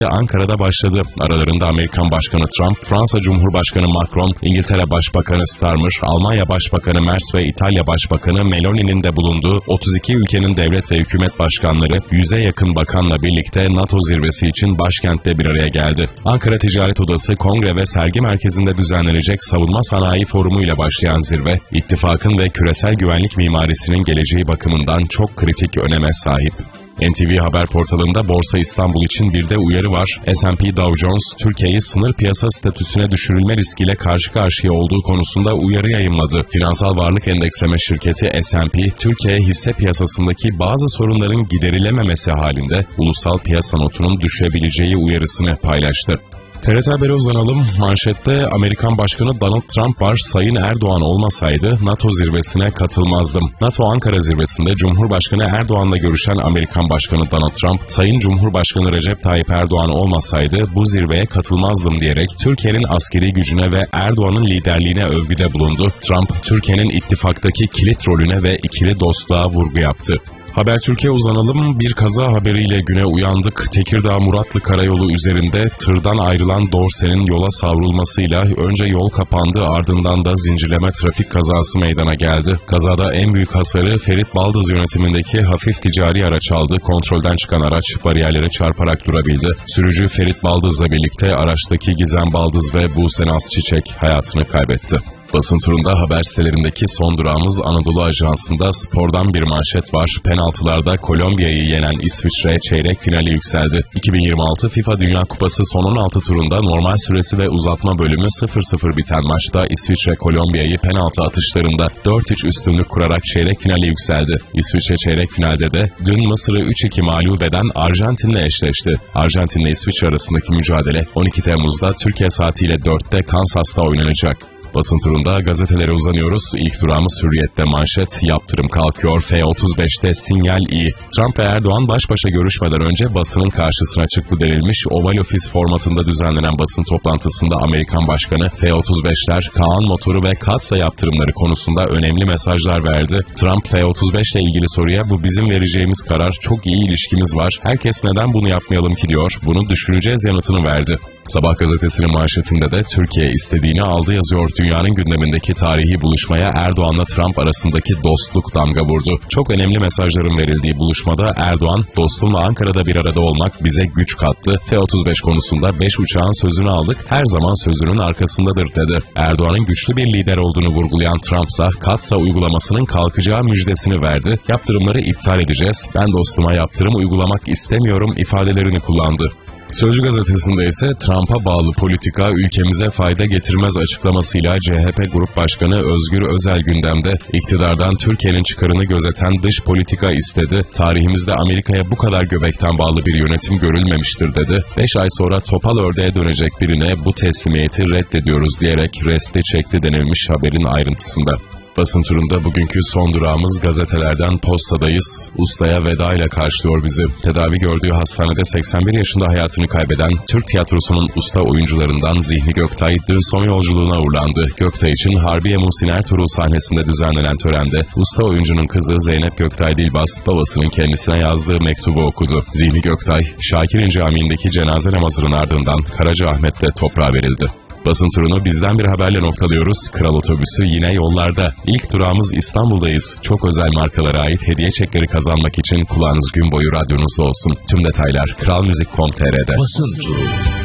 Ankara'da başladı. Aralarında Amerikan Başkanı Trump, Fransa Cumhurbaşkanı Macron, İngiltere Başbakanı Starmer, Almanya Başbakanı Merz ve İtalya Başbakanı Meloni'nin de bulunduğu 32 ülkenin devlet ve hükümet başkanları 100'e yakın bakanla birlikte NATO zirvesi için başkentte bir araya geldi. Ankara Ticaret Odası Kongre ve Sergi Merkezi'nde düzenlenecek Savunma Sanayi Forumu ile başlayan zirve, ittifakın ve küresel güvenlik mimarisinin geleceği bakımından çok kritik öneme sahip. NTV Haber portalında Borsa İstanbul için bir de uyarı var. S&P Dow Jones, Türkiye'yi sınır piyasa statüsüne düşürülme riskiyle karşı karşıya olduğu konusunda uyarı yayımladı. Finansal varlık endeksleme şirketi S&P, Türkiye hisse piyasasındaki bazı sorunların giderilememesi halinde ulusal piyasa notunun düşebileceği uyarısını paylaştı. TRT Haber'e uzanalım. Manşette Amerikan Başkanı Donald Trump var. Sayın Erdoğan olmasaydı NATO zirvesine katılmazdım. NATO Ankara zirvesinde Cumhurbaşkanı Erdoğan'la görüşen Amerikan Başkanı Donald Trump, Sayın Cumhurbaşkanı Recep Tayyip Erdoğan olmasaydı bu zirveye katılmazdım diyerek Türkiye'nin askeri gücüne ve Erdoğan'ın liderliğine övgüde bulundu. Trump, Türkiye'nin ittifaktaki kilit rolüne ve ikili dostluğa vurgu yaptı. Haber Türkiye uzanalım. Bir kaza haberiyle güne uyandık. Tekirdağ Muratlı Karayolu üzerinde tırdan ayrılan dorsenin yola savrulmasıyla önce yol kapandı, ardından da zincirleme trafik kazası meydana geldi. Kazada en büyük hasarı Ferit Baldız yönetimindeki hafif ticari araç aldı. Kontrolden çıkan araç bariyerlere çarparak durabildi. Sürücü Ferit Baldız'la birlikte araçtaki Gizem Baldız ve Buse Naz Çiçek hayatını kaybetti. Basın turunda haber sitelerindeki son durağımız Anadolu Ajansı'nda spordan bir manşet var. Penaltılarda Kolombiya'yı yenen İsviçre çeyrek finale yükseldi. 2026 FIFA Dünya Kupası son 16 turunda normal süresi ve uzatma bölümü 0-0 biten maçta İsviçre Kolombiya'yı penaltı atışlarında 4-3 üstünlük kurarak çeyrek finale yükseldi. İsviçre çeyrek finalde de dün Mısır'ı 3-2 mağlup eden Arjantin'le eşleşti. Arjantin'le İsviçre arasındaki mücadele 12 Temmuz'da Türkiye saatiyle 4'te Kansas'ta oynanacak. Basın turunda gazetelere uzanıyoruz. İlk durağımız Hürriyet'te manşet, yaptırım kalkıyor, F-35'te sinyal iyi. Trump ve Erdoğan baş başa görüşmeden önce basının karşısına çıktı denilmiş. Oval Office formatında düzenlenen basın toplantısında Amerikan Başkanı F-35'ler, Kaan motoru ve Katsa yaptırımları konusunda önemli mesajlar verdi. Trump, F-35 ile ilgili soruya bu bizim vereceğimiz karar, çok iyi ilişkimiz var, herkes neden bunu yapmayalım ki diyor, bunu düşüneceğiz yanıtını verdi. Sabah gazetesinin manşetinde de Türkiye istediğini aldı yazıyor. Dünyanın gündemindeki tarihi buluşmaya Erdoğan'la Trump arasındaki dostluk damga vurdu. Çok önemli mesajların verildiği buluşmada Erdoğan, dostumla Ankara'da bir arada olmak bize güç kattı. F-35 konusunda 5 uçağın sözünü aldık, her zaman sözünün arkasındadır dedi. Erdoğan'ın güçlü bir lider olduğunu vurgulayan Trump'sa Katsa uygulamasının kalkacağı müjdesini verdi. Yaptırımları iptal edeceğiz, ben dostuma yaptırım uygulamak istemiyorum ifadelerini kullandı. Sözcü gazetesinde ise Trump'a bağlı politika ülkemize fayda getirmez açıklamasıyla CHP Grup Başkanı Özgür Özel gündemde, iktidardan Türkiye'nin çıkarını gözeten dış politika istedi. Tarihimizde Amerika'ya bu kadar göbekten bağlı bir yönetim görülmemiştir dedi. 5 ay sonra topal ördeğe dönecek birine bu teslimiyeti reddediyoruz diyerek resti çekti denilmiş haberin ayrıntısında. Basın turunda bugünkü son durağımız gazetelerden Posta'dayız. Ustaya veda ile karşılıyor bizi. Tedavi gördüğü hastanede 81 yaşında hayatını kaybeden Türk tiyatrosunun usta oyuncularından Zihni Göktay dün son yolculuğuna uğurlandı. Göktay için Harbiye Muhsin Ertuğrul sahnesinde düzenlenen törende usta oyuncunun kızı Zeynep Göktay Dilbaz babasının kendisine yazdığı mektubu okudu. Zihni Göktay, Şakirin Camii'ndeki cenaze namazının ardından Karacaahmet'te toprağa verildi. Basın turunu bizden bir haberle noktalıyoruz. Kral Otobüsü yine yollarda. İlk durağımız İstanbul'dayız. Çok özel markalara ait hediye çekleri kazanmak için kulağınız gün boyu radyonuzda olsun. Tüm detaylar kralmuzik.com.tr'de. Basın turu.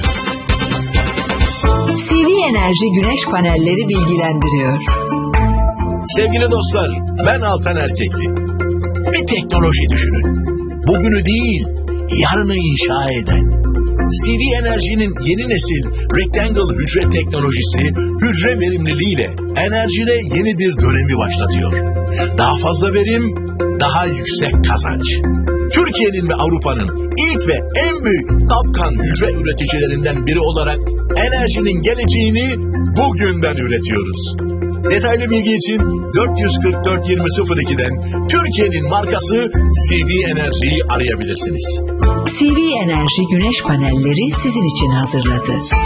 CV Enerji Güneş Panelleri bilgilendiriyor. Sevgili dostlar, ben Altan Erkekli. Bir teknoloji düşünün. Bugünü değil, yarını inşa eden. CV Enerji'nin yeni nesil Rectangle hücre teknolojisi hücre verimliliğiyle enerjide yeni bir dönemi başlatıyor. Daha fazla verim, daha yüksek kazanç. Türkiye'nin ve Avrupa'nın ilk ve en büyük Tapkan hücre üreticilerinden biri olarak enerjinin geleceğini bugünden üretiyoruz. Detaylı bilgi için 444 2002'den Türkiye'nin markası CV Enerji'yi arayabilirsiniz. CV Enerji Güneş Panelleri sizin için hazırladı.